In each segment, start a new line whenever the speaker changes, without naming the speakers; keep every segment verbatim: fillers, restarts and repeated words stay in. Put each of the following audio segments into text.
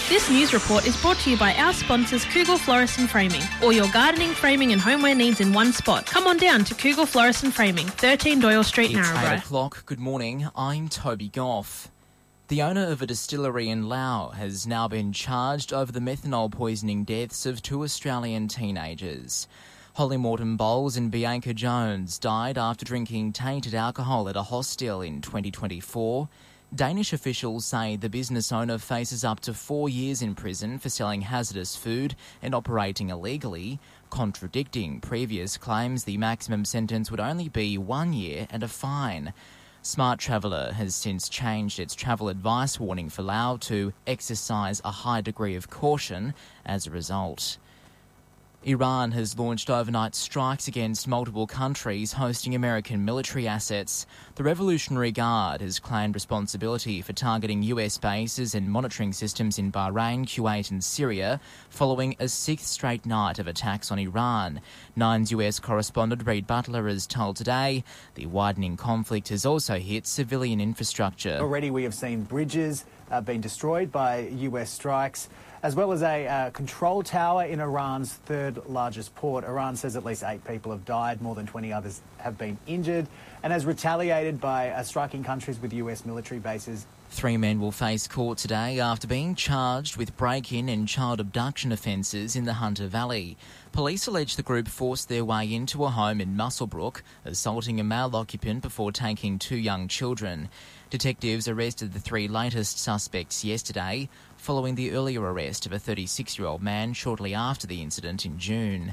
This news report is brought to you by our sponsors Kugel Florist and Framing. All your gardening, framing and homeware needs in one spot. Come on down to Kugel Florist and Framing, thirteen Doyle Street,
It's
Narrabri.
eight o'clock. Good morning. I'm Toby Goff. The owner of a distillery in Laos has now been charged over the methanol poisoning deaths of two Australian teenagers. Holly Morton Bowles and Bianca Jones died after drinking tainted alcohol at a hostel in twenty twenty-four. Danish officials say the business owner faces up to four years in prison for selling hazardous food and operating illegally, contradicting previous claims the maximum sentence would only be one year and a fine. Smart Traveller has since changed its travel advice warning for Laos to exercise a high degree of caution as a result. Iran has launched overnight strikes against multiple countries hosting American military assets. The Revolutionary Guard has claimed responsibility for targeting U S bases and monitoring systems in Bahrain, Kuwait and Syria, following a sixth straight night of attacks on Iran. Nine's U S correspondent Reid Butler has told Today the widening conflict has also hit civilian infrastructure.
Already we have seen bridges uh, being destroyed by U S strikes, as well as a uh, control tower in Iran's third largest port. Iran says at least eight people have died, more than twenty others have been injured, and has retaliated by uh, striking countries with U S military bases.
Three men will face court today after being charged with break-in and child abduction offences in the Hunter Valley. Police allege the group forced their way into a home in Muswellbrook, assaulting a male occupant before taking two young children. Detectives arrested the three latest suspects yesterday, following the earlier arrest of a thirty-six-year-old man shortly after the incident in June.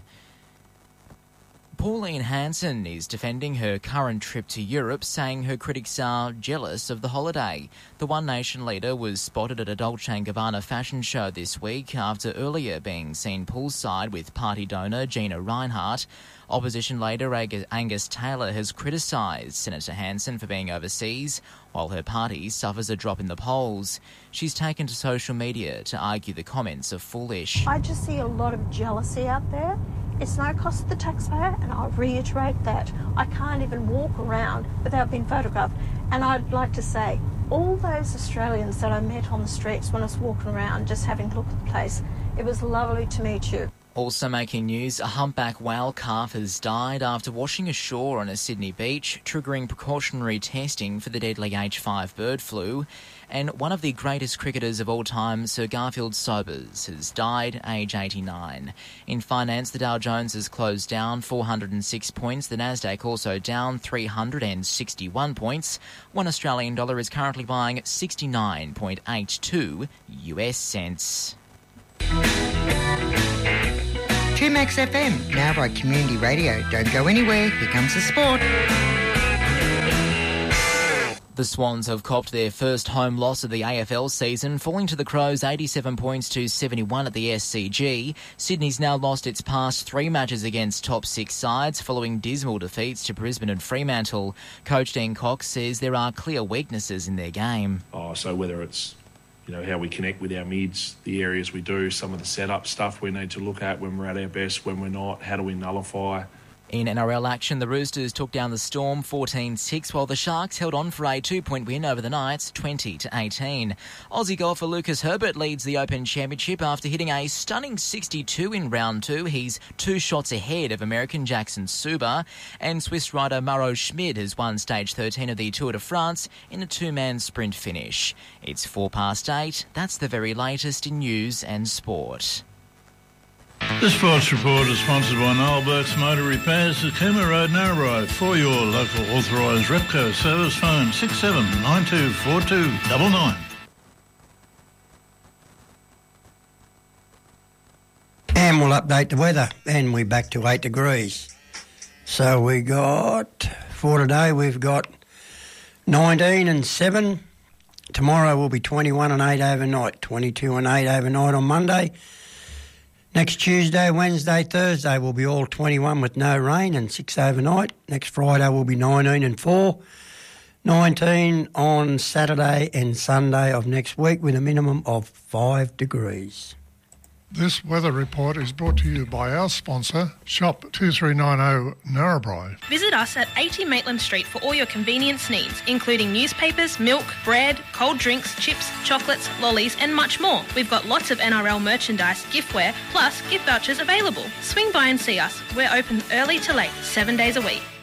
Pauline Hanson is defending her current trip to Europe, saying her critics are jealous of the holiday. The One Nation leader was spotted at a Dolce and Gabbana fashion show this week after earlier being seen poolside with party donor Gina Rinehart. Opposition leader Angus Taylor has criticised Senator Hanson for being overseas, while her party suffers a drop in the polls. She's taken to social media to argue the comments are foolish.
I just see a lot of jealousy out there. It's no cost to the taxpayer, and I'll reiterate that. I can't even walk around without being photographed. And I'd like to say, all those Australians that I met on the streets when I was walking around, just having a look at the place, it was lovely to meet you.
Also making news, a humpback whale calf has died after washing ashore on a Sydney beach, triggering precautionary testing for the deadly H five bird flu. And one of the greatest cricketers of all time, Sir Garfield Sobers, has died aged eighty-nine. In finance, the Dow Jones has closed down four hundred six points. The Nasdaq also down three hundred sixty-one points. One Australian dollar is currently buying sixty-nine point eight two U S cents.
two Max F M, Narrabri Community Radio. Don't go anywhere. Here comes the sport.
The Swans have copped their first home loss of the A F L season, falling to the Crows eighty-seven points to seventy-one at the S C G. Sydney's now lost its past three matches against top six sides, following dismal defeats to Brisbane and Fremantle. Coach Dean Cox says there are clear weaknesses in their game.
Oh, so whether it's, you know, how we connect with our mids, the areas we do, some of the setup stuff we need to look at when we're at our best, when we're not, how do we nullify.
In N R L action, the Roosters took down the Storm fourteen six, while the Sharks held on for a two-point win over the Knights twenty to eighteen. Aussie golfer Lucas Herbert leads the Open Championship after hitting a stunning sixty-two in round two. He's two shots ahead of American Jackson Suba. And Swiss rider Maro Schmid has won stage thirteen of the Tour de France in a two-man sprint finish. It's four past eight. That's the very latest in news and sport.
The Sports Report is sponsored by Noel Burke's Motor Repairs at Cooma Road, Narrabri. For your local authorised Repco service, phone six seven nine two four two nine nine.
And we'll update the weather, and we're back to eight degrees. So we got, for today, we've got nineteen and seven. Tomorrow will be twenty-one and eight overnight, twenty-two and eight overnight on Monday. Next Tuesday, Wednesday, Thursday will be all twenty-one with no rain and six overnight. Next Friday will be nineteen and four. nineteen on Saturday and Sunday of next week with a minimum of five degrees.
This weather report is brought to you by our sponsor, Shop two three nine zero Narrabri.
Visit us at eighty Maitland Street for all your convenience needs, including newspapers, milk, bread, cold drinks, chips, chocolates, lollies and much more. We've got lots of N R L merchandise, giftware, plus gift vouchers available. Swing by and see us. We're open early to late, seven days a week.